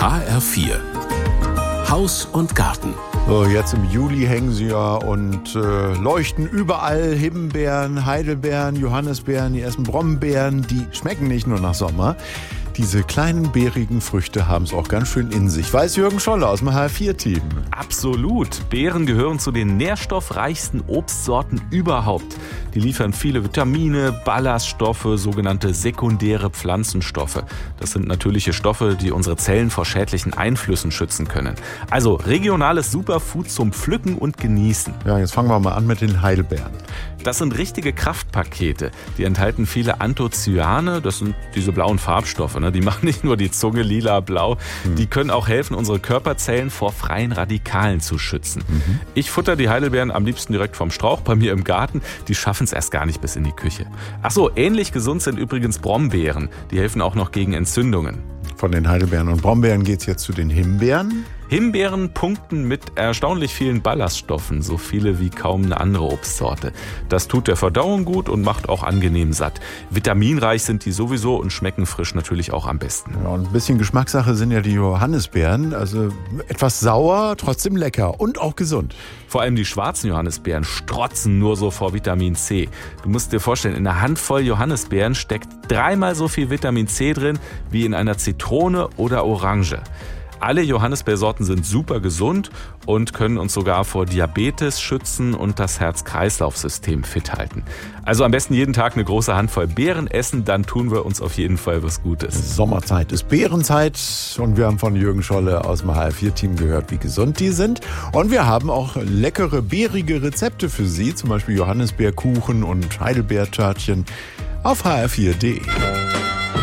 HR4 Haus und Garten. So, jetzt im Juli hängen sie ja und leuchten überall. Himbeeren, Heidelbeeren, Johannisbeeren, die ersten Brombeeren, die schmecken nicht nur nach Sommer. Diese kleinen beerigen Früchte haben es auch ganz schön in sich. Weiß Jürgen Scholle aus dem HR4-Team. Absolut. Beeren gehören zu den nährstoffreichsten Obstsorten überhaupt. Die liefern viele Vitamine, Ballaststoffe, sogenannte sekundäre Pflanzenstoffe. Das sind natürliche Stoffe, die unsere Zellen vor schädlichen Einflüssen schützen können. Also regionales Superfood zum Pflücken und Genießen. Ja, jetzt fangen wir mal an mit den Heidelbeeren. Das sind richtige Kraftpakete. Die enthalten viele Anthocyane, das sind diese blauen Farbstoffe. Die machen nicht nur die Zunge lila-blau, die können auch helfen, unsere Körperzellen vor freien Radikalen zu schützen. Ich futter die Heidelbeeren am liebsten direkt vom Strauch bei mir im Garten. Die schaffen es erst gar nicht bis in die Küche. Ach so, ähnlich gesund sind übrigens Brombeeren. Die helfen auch noch gegen Entzündungen. Von den Heidelbeeren und Brombeeren geht's jetzt zu den Himbeeren. Himbeeren punkten mit erstaunlich vielen Ballaststoffen, so viele wie kaum eine andere Obstsorte. Das tut der Verdauung gut und macht auch angenehm satt. Vitaminreich sind die sowieso und schmecken frisch natürlich auch am besten. Ja, und ein bisschen Geschmackssache sind ja die Johannisbeeren. Also etwas sauer, trotzdem lecker und auch gesund. Vor allem die schwarzen Johannisbeeren strotzen nur so vor Vitamin C. Du musst dir vorstellen, in einer Handvoll Johannisbeeren steckt 3-mal so viel Vitamin C drin wie in einer Zitrone oder Orange. Alle Johannisbeersorten sind super gesund und können uns sogar vor Diabetes schützen und das Herz-Kreislauf-System fit halten. Also am besten jeden Tag eine große Handvoll Beeren essen, dann tun wir uns auf jeden Fall was Gutes. Sommerzeit ist Beerenzeit und wir haben von Jürgen Scholle aus dem HR4-Team gehört, wie gesund die sind. Und wir haben auch leckere, beerige Rezepte für Sie, zum Beispiel Johannisbeerkuchen und Heidelbeertörtchen auf hr4.de.